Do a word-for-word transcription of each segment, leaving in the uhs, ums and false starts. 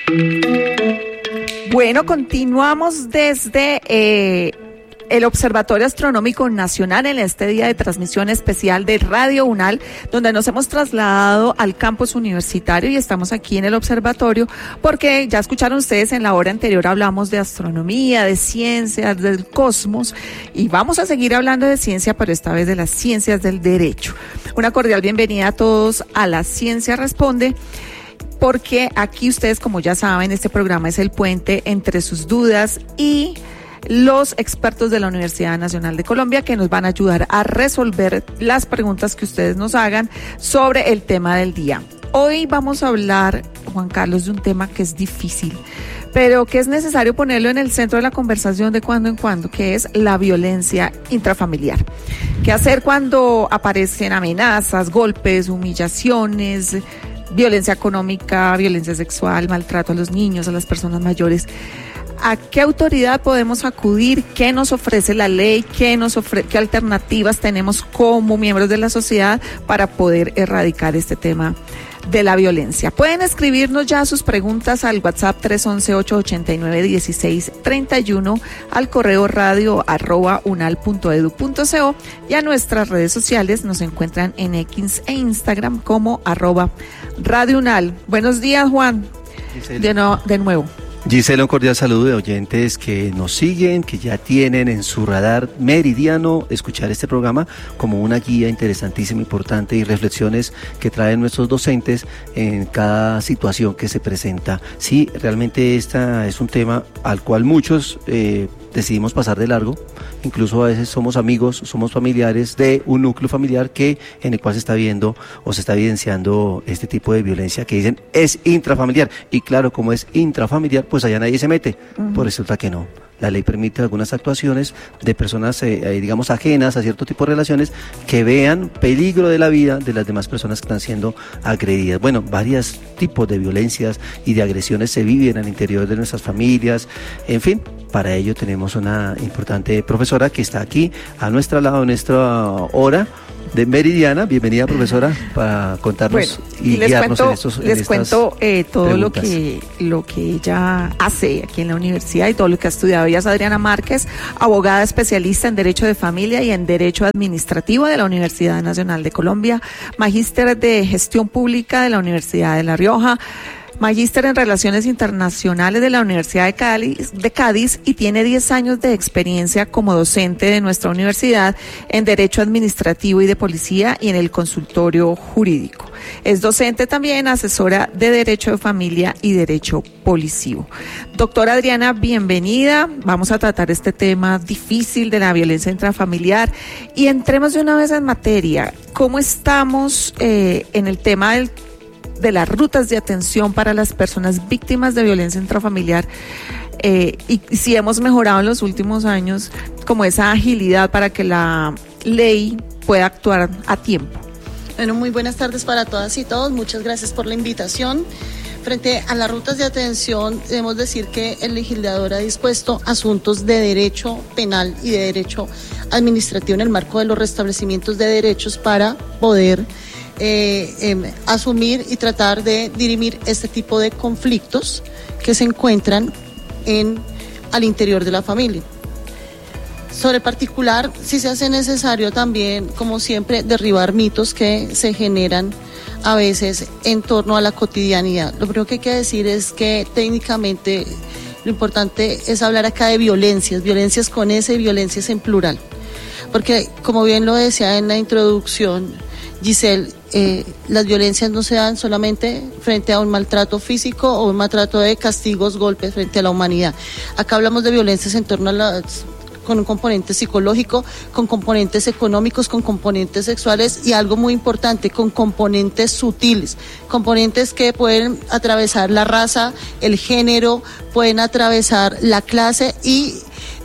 Bueno, continuamos desde eh, el Observatorio Astronómico Nacional en este día de transmisión especial de Radio UNAL, donde nos hemos trasladado al campus universitario y estamos aquí en el observatorio porque ya escucharon ustedes en la hora anterior hablamos de astronomía, de ciencias, del cosmos y vamos a seguir hablando de ciencia, pero esta vez de las ciencias del derecho. Una cordial bienvenida a todos a La Ciencia Responde, porque aquí ustedes, como ya saben, este programa es el puente entre sus dudas y los expertos de la Universidad Nacional de Colombia que nos van a ayudar a resolver las preguntas que ustedes nos hagan sobre el tema del día. Hoy vamos a hablar, Juan Carlos, de un tema que es difícil, pero que es necesario ponerlo en el centro de la conversación de cuando en cuando, que es la violencia intrafamiliar. ¿Qué hacer cuando aparecen amenazas, golpes, humillaciones, violencia económica, violencia sexual, maltrato a los niños, a las personas mayores? ¿A qué autoridad podemos acudir? ¿Qué nos ofrece la ley? ¿Qué nos ofre- qué alternativas tenemos como miembros de la sociedad para poder erradicar este tema de la violencia? Pueden escribirnos ya sus preguntas al WhatsApp tres once, ocho ochenta y nueve, dieciséis treinta y uno, al correo radio arroba unal punto edu punto co y a nuestras redes sociales nos encuentran en X e Instagram como arroba Radio Unal. Buenos días, Juan. De, no, de nuevo. Gisela, un cordial saludo de oyentes que nos siguen, que ya tienen en su radar meridiano escuchar este programa como una guía interesantísima, importante y reflexiones que traen nuestros docentes en cada situación que se presenta. Sí, realmente este es un tema al cual muchos eh, decidimos pasar de largo, incluso a veces somos amigos, somos familiares de un núcleo familiar que en el cual se está viendo o se está evidenciando este tipo de violencia que dicen es intrafamiliar, y claro, como es intrafamiliar, pues allá nadie se mete, uh-huh. Pues resulta que no. La ley permite algunas actuaciones de personas, eh, eh, digamos, ajenas a cierto tipo de relaciones que vean peligro de la vida de las demás personas que están siendo agredidas. Bueno, varios tipos de violencias y de agresiones se viven al interior de nuestras familias. En fin, para ello tenemos una importante profesora que está aquí a nuestro lado, en nuestra hora de Meridiana. Bienvenida, profesora, para contarnos bueno, y, y les guiarnos cuento, en estos en les cuento eh, todo preguntas. lo que lo que ella hace aquí en la universidad y todo lo que ha estudiado. Ella es Adriana Márquez, abogada especialista en Derecho de Familia y en Derecho Administrativo de la Universidad Nacional de Colombia, magíster de Gestión Pública de la Universidad de La Rioja, magíster en Relaciones Internacionales de la Universidad de Cádiz, de Cádiz y tiene diez años de experiencia como docente de nuestra universidad en Derecho Administrativo y de Policía y en el consultorio jurídico. Es docente también, asesora de Derecho de Familia y Derecho Policivo. Doctora Adriana, bienvenida. Vamos a tratar este tema difícil de la violencia intrafamiliar y entremos de una vez en materia. ¿Cómo estamos eh, en el tema del de las rutas de atención para las personas víctimas de violencia intrafamiliar eh, y, y si hemos mejorado en los últimos años como esa agilidad para que la ley pueda actuar a tiempo? Bueno, muy buenas tardes para todas y todos. Muchas gracias por la invitación. Frente a las rutas de atención, debemos decir que el legislador ha dispuesto asuntos de derecho penal y de derecho administrativo en el marco de los restablecimientos de derechos para poder Eh, eh, asumir y tratar de dirimir este tipo de conflictos que se encuentran en, al interior de la familia. Sobre el particular, sí se hace necesario también, como siempre, derribar mitos que se generan a veces en torno a la cotidianidad. Lo primero que hay que decir es que técnicamente lo importante es hablar acá de violencias, violencias con S y violencias en plural. Porque, como bien lo decía en la introducción Giselle, eh, las violencias no se dan solamente frente a un maltrato físico o un maltrato de castigos, golpes frente a la humanidad. Acá hablamos de violencias en torno a las, con un componente psicológico, con componentes económicos, con componentes sexuales y algo muy importante, con componentes sutiles, componentes que pueden atravesar la raza, el género, pueden atravesar la clase y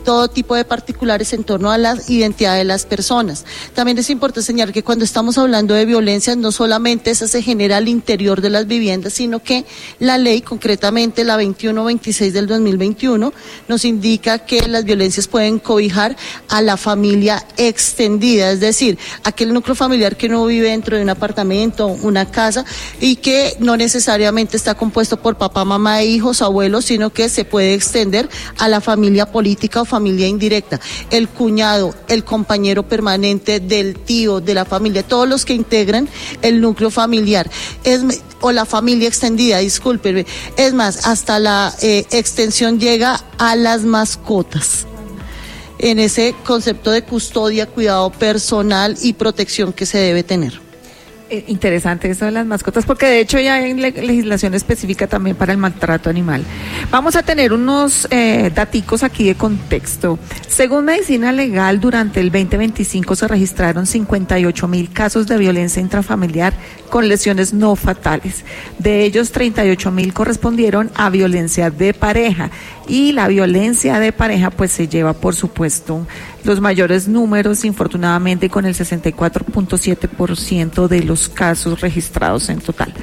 todo tipo de particulares en torno a la identidad de las personas. También es importante señalar que cuando estamos hablando de violencia, no solamente esa se genera al interior de las viviendas, sino que la ley, concretamente la veintiuno veintiséis del dos mil veintiuno, nos indica que las violencias pueden cobijar a la familia extendida, es decir, aquel núcleo familiar que no vive dentro de un apartamento, una casa, y que no necesariamente está compuesto por papá, mamá, hijos, abuelos, sino que se puede extender a la familia política o familia indirecta, el cuñado, el compañero permanente del tío, de la familia, todos los que integran el núcleo familiar, es, o la familia extendida, discúlpenme, es más, hasta la eh, extensión llega a las mascotas, en ese concepto de custodia, cuidado personal y protección que se debe tener. Interesante eso de las mascotas, porque de hecho ya hay legislación específica también para el maltrato animal. Vamos a tener unos eh, daticos aquí de contexto. Según Medicina Legal, durante el veinte veinticinco se registraron cincuenta y ocho mil casos de violencia intrafamiliar con lesiones no fatales. De ellos, treinta y ocho mil correspondieron a violencia de pareja, y la violencia de pareja pues se lleva, por supuesto, los mayores números, infortunadamente, con el sesenta y cuatro punto siete por ciento de los casos registrados en total.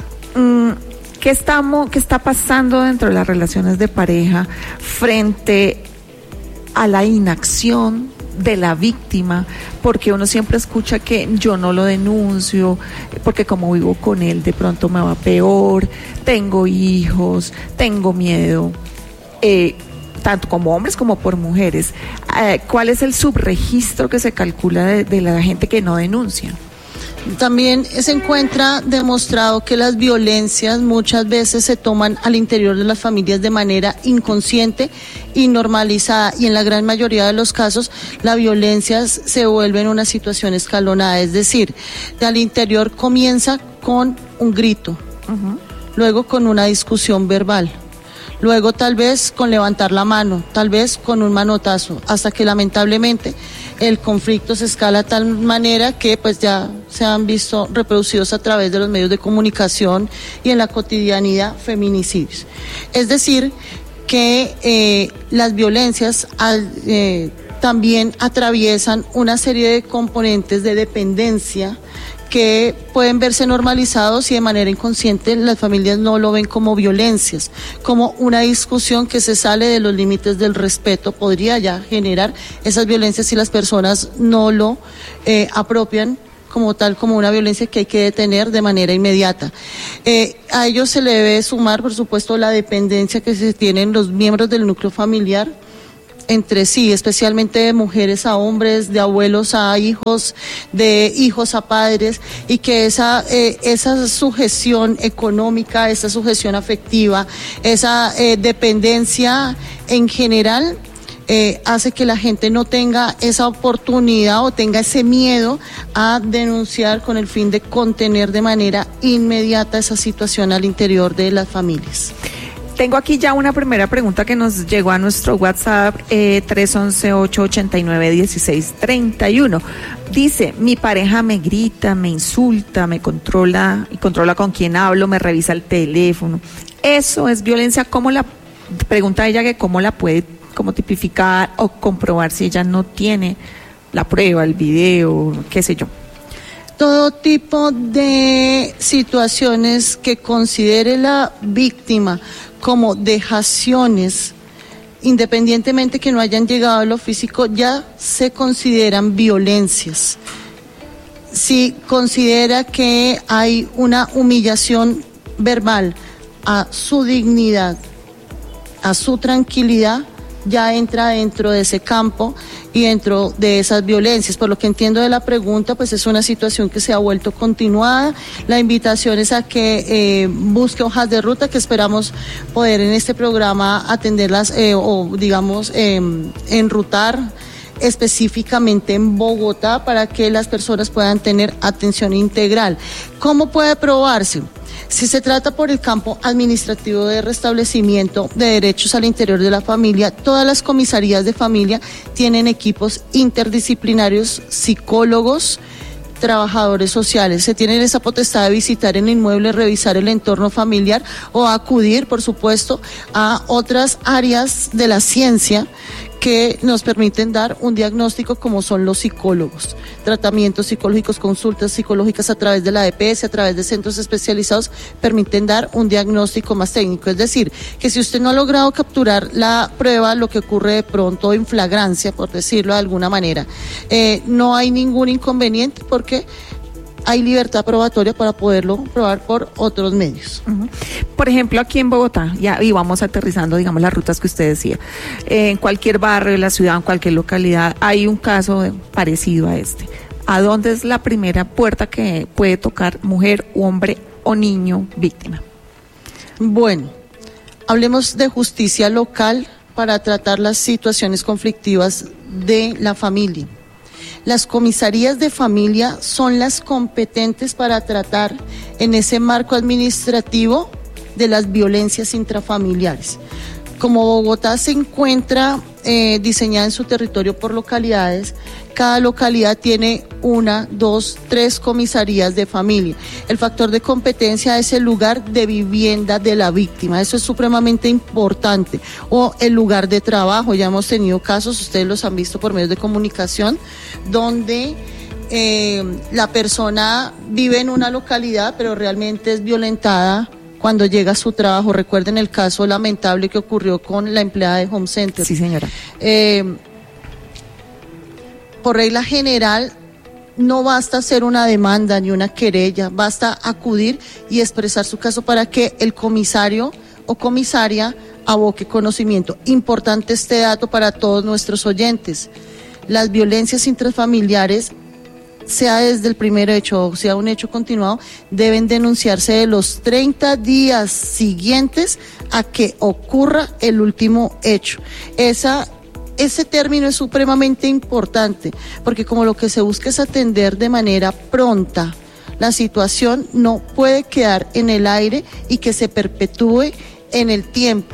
¿Qué estamos, qué está pasando dentro de las relaciones de pareja frente a la inacción de la víctima? Porque uno siempre escucha que yo no lo denuncio, porque como vivo con él de pronto me va peor, tengo hijos, tengo miedo, eh, tanto como hombres como por mujeres. Eh, ¿Cuál es el subregistro que se calcula de, de la gente que no denuncia? También se encuentra demostrado que las violencias muchas veces se toman al interior de las familias de manera inconsciente y normalizada, y en la gran mayoría de los casos la violencia se vuelve en una situación escalonada, es decir, al interior comienza con un grito, uh-huh. luego con una discusión verbal, luego tal vez con levantar la mano, tal vez con un manotazo, hasta que lamentablemente el conflicto se escala de tal manera que pues ya se han visto reproducidos a través de los medios de comunicación y en la cotidianidad feminicidios. Es decir, que eh, las violencias al, eh, también atraviesan una serie de componentes de dependencia que pueden verse normalizados, y de manera inconsciente las familias no lo ven como violencias, como una discusión que se sale de los límites del respeto, podría ya generar esas violencias si las personas no lo eh, apropian como tal, como una violencia que hay que detener de manera inmediata. Eh, a ello se le debe sumar, por supuesto, la dependencia que se tienen los miembros del núcleo familiar entre sí, especialmente de mujeres a hombres, de abuelos a hijos, de hijos a padres, y que esa eh, esa sujeción económica, esa sujeción afectiva, esa eh, dependencia en general eh, hace que la gente no tenga esa oportunidad o tenga ese miedo a denunciar, con el fin de contener de manera inmediata esa situación al interior de las familias. Tengo aquí ya una primera pregunta que nos llegó a nuestro WhatsApp, eh, tres once, ocho ochenta y nueve, dieciséis treinta y uno. Dice, mi pareja me grita, me insulta, me controla, y controla con quién hablo, me revisa el teléfono. ¿Eso es violencia? ¿Cómo la, pregunta ella que cómo la puede como tipificar o comprobar si ella no tiene la prueba, el video, qué sé yo? Todo tipo de situaciones que considere la víctima como dejaciones, independientemente que no hayan llegado a lo físico, ya se consideran violencias. Si considera que hay una humillación verbal a su dignidad, a su tranquilidad, ya entra dentro de ese campo y dentro de esas violencias. Por lo que entiendo de la pregunta, pues es una situación que se ha vuelto continuada. La invitación es a que eh, busque hojas de ruta, que esperamos poder en este programa atenderlas eh, o digamos eh, enrutar específicamente en Bogotá para que las personas puedan tener atención integral. ¿Cómo puede probarse? Si se trata por el campo administrativo de restablecimiento de derechos al interior de la familia, todas las comisarías de familia tienen equipos interdisciplinarios, psicólogos, trabajadores sociales. Se tienen esa potestad de visitar el inmueble, revisar el entorno familiar o acudir, por supuesto, a otras áreas de la ciencia que nos permiten dar un diagnóstico, como son los psicólogos, tratamientos psicológicos, consultas psicológicas a través de la E P S, a través de centros especializados, permiten dar un diagnóstico más técnico. Es decir, que si usted no ha logrado capturar la prueba, lo que ocurre de pronto en flagrancia, por decirlo de alguna manera, eh, no hay ningún inconveniente porque hay libertad probatoria para poderlo probar por otros medios. Uh-huh. Por ejemplo, aquí en Bogotá, ya y vamos aterrizando, digamos, las rutas que usted decía, eh, en cualquier barrio de la ciudad, en cualquier localidad, hay un caso de, parecido a este. ¿A dónde es la primera puerta que puede tocar mujer, hombre o niño víctima? Bueno, hablemos de justicia local para tratar las situaciones conflictivas de la familia. Las comisarías de familia son las competentes para tratar en ese marco administrativo de las violencias intrafamiliares. Como Bogotá se encuentra eh, diseñada en su territorio por localidades, cada localidad tiene una, dos, tres comisarías de familia. El factor de competencia es el lugar de vivienda de la víctima, eso es supremamente importante, o el lugar de trabajo. Ya hemos tenido casos, ustedes los han visto por medios de comunicación, donde eh, la persona vive en una localidad, pero realmente es violentada cuando llega a su trabajo. Recuerden el caso lamentable que ocurrió con la empleada de Home Center. Sí, señora. Eh, por regla general, no basta hacer una demanda ni una querella, basta acudir y expresar su caso para que el comisario o comisaria aboque conocimiento. Importante este dato para todos nuestros oyentes. Las violencias intrafamiliares, sea desde el primer hecho o sea un hecho continuado, deben denunciarse de los treinta días siguientes a que ocurra el último hecho. Esa, ese término es supremamente importante, porque como lo que se busca es atender de manera pronta, la situación no puede quedar en el aire y que se perpetúe en el tiempo.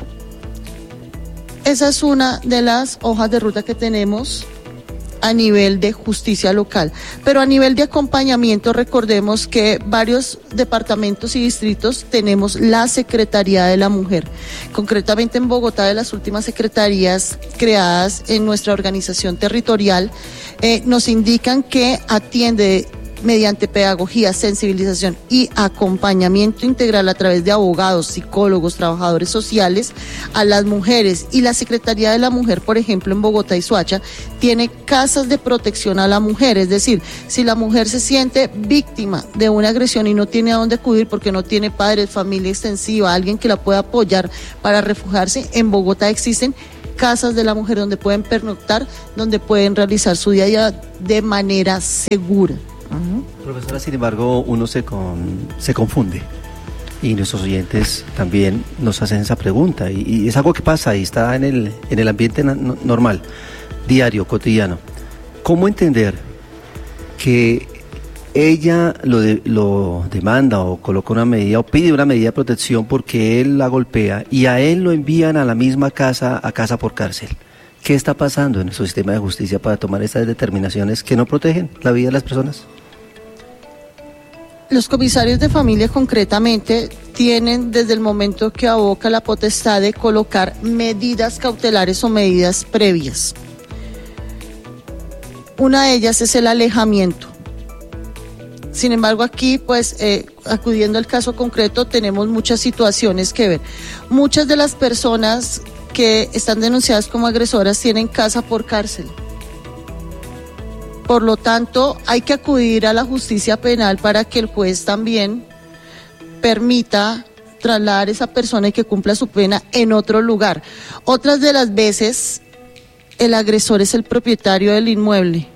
Esa es una de las hojas de ruta que tenemos a nivel de justicia local. Pero a nivel de acompañamiento, recordemos que varios departamentos y distritos tenemos la Secretaría de la Mujer. Concretamente en Bogotá, de las últimas secretarías creadas en nuestra organización territorial, eh, nos indican que atiende mediante pedagogía, sensibilización y acompañamiento integral a través de abogados, psicólogos, trabajadores sociales a las mujeres. Y la Secretaría de la Mujer, por ejemplo, en Bogotá y Soacha, tiene casas de protección a la mujer. Es decir, si la mujer se siente víctima de una agresión y no tiene a dónde acudir porque no tiene padres, familia extensiva, alguien que la pueda apoyar para refugiarse, en Bogotá existen casas de la mujer donde pueden pernoctar, donde pueden realizar su día a día de manera segura. Uh-huh. Profesora, sin embargo, uno se, con, se confunde y nuestros oyentes también nos hacen esa pregunta y, y es algo que pasa y está en el, en el ambiente na- normal, diario, cotidiano. ¿Cómo entender que ella lo, de, lo demanda o coloca una medida o pide una medida de protección porque él la golpea y a él lo envían a la misma casa, a casa por cárcel? ¿Qué está pasando en nuestro sistema de justicia para tomar estas determinaciones que no protegen la vida de las personas? Los comisarios de familia concretamente tienen desde el momento que aboca la potestad de colocar medidas cautelares o medidas previas. Una de ellas es el alejamiento. Sin embargo, aquí, pues, eh, acudiendo al caso concreto, tenemos muchas situaciones que ver. Muchas de las personas que están denunciadas como agresoras tienen casa por cárcel. Por lo tanto, hay que acudir a la justicia penal para que el juez también permita trasladar a esa persona y que cumpla su pena en otro lugar. Otras de las veces, el agresor es el propietario del inmueble.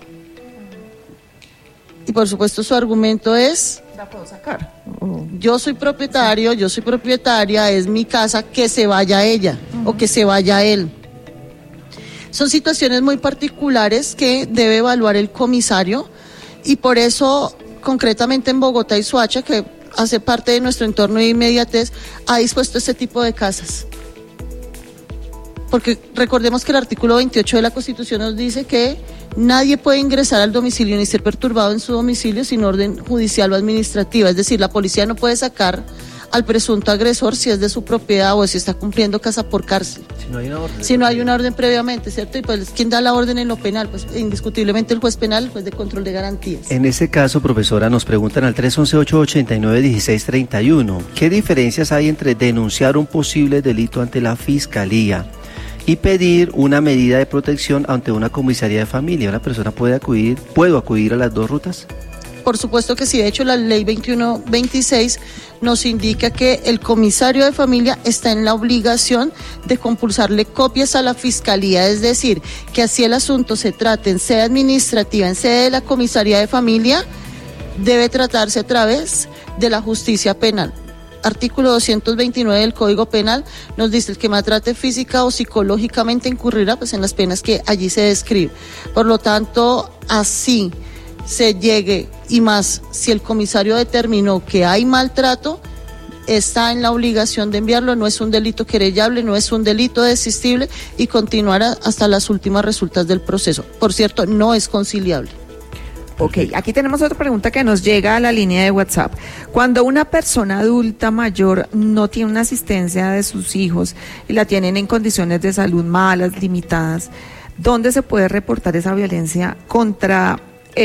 Y por supuesto su argumento es: ¿la puedo sacar? Yo soy propietario, yo soy propietaria, es mi casa, que se vaya ella uh-huh. o que se vaya él. Son situaciones muy particulares que debe evaluar el comisario y por eso, concretamente en Bogotá y Soacha, que hace parte de nuestro entorno de inmediatez, ha dispuesto este tipo de casas. Porque recordemos que el artículo veintiocho de la Constitución nos dice que nadie puede ingresar al domicilio ni ser perturbado en su domicilio sin orden judicial o administrativa. Es decir, la policía no puede sacar al presunto agresor si es de su propiedad o si está cumpliendo casa por cárcel. Si no hay una orden. Si no hay una orden previamente, ¿cierto? Y pues, ¿quién da la orden en lo penal? Pues indiscutiblemente el juez penal, el juez de control de garantías. En ese caso, profesora, nos preguntan al tres once, ocho ochenta y nueve, dieciséis treinta y uno, ¿qué diferencias hay entre denunciar un posible delito ante la Fiscalía y pedir una medida de protección ante una comisaría de familia? ¿Una persona puede acudir, puedo acudir a las dos rutas? Por supuesto que sí, de hecho la ley veintiuno veintiséis nos indica que el comisario de familia está en la obligación de compulsarle copias a la Fiscalía, es decir, que así el asunto se trate en sede administrativa, en sede de la comisaría de familia, debe tratarse a través de la justicia penal. Artículo doscientos veintinueve del Código Penal nos dice: el que maltrate física o psicológicamente incurrirá pues en las penas que allí se describe. Por lo tanto, así se llegue, y más si el comisario determinó que hay maltrato, está en la obligación de enviarlo, no es un delito querellable, no es un delito desistible y continuará hasta las últimas resultas del proceso. Por cierto, no es conciliable. Ok, aquí tenemos otra pregunta que nos llega a la línea de WhatsApp. Cuando una persona adulta mayor no tiene una asistencia de sus hijos y la tienen en condiciones de salud malas, limitadas, ¿dónde se puede reportar esa violencia contra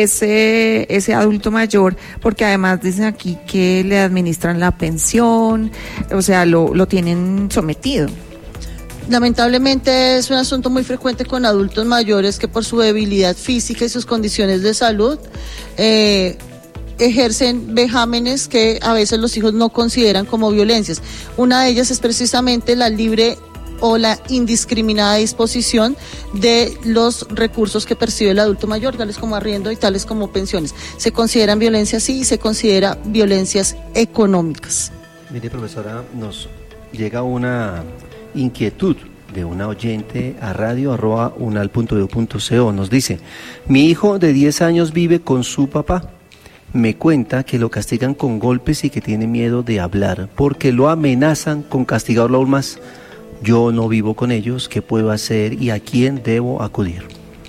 ese ese adulto mayor? Porque además dicen aquí que le administran la pensión, o sea, lo, lo tienen sometido. Lamentablemente es un asunto muy frecuente con adultos mayores que por su debilidad física y sus condiciones de salud eh, ejercen vejámenes que a veces los hijos no consideran como violencias. Una de ellas es precisamente la libre o la indiscriminada disposición de los recursos que percibe el adulto mayor, tales como arriendo y tales como pensiones. Se consideran violencias sí y se considera violencias económicas. Mire, profesora, nos llega una inquietud de una oyente a radio arroba unal punto edu punto co. Nos dice: mi hijo de diez años vive con su papá. Me cuenta que lo castigan con golpes y que tiene miedo de hablar porque lo amenazan con castigarlo aún más. Yo no vivo con ellos, ¿qué puedo hacer y a quién debo acudir?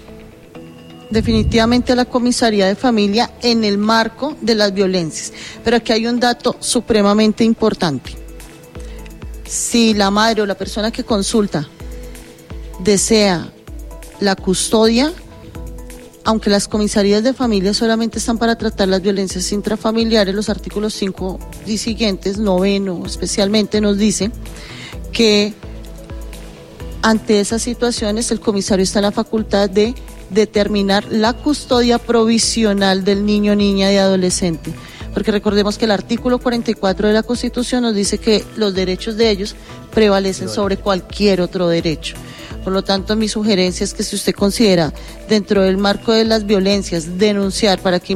Definitivamente la comisaría de familia en el marco de las violencias. Pero aquí hay un dato supremamente importante. Si la madre o la persona que consulta desea la custodia, aunque las comisarías de familia solamente están para tratar las violencias intrafamiliares, los artículos cinco y siguientes, noveno especialmente, nos dice que ante esas situaciones el comisario está en la facultad de determinar la custodia provisional del niño, niña y adolescente. Porque recordemos que el artículo cuarenta y cuatro de la Constitución nos dice que los derechos de ellos prevalecen sobre cualquier otro derecho. Por lo tanto, mi sugerencia es que si usted considera dentro del marco de las violencias denunciar para que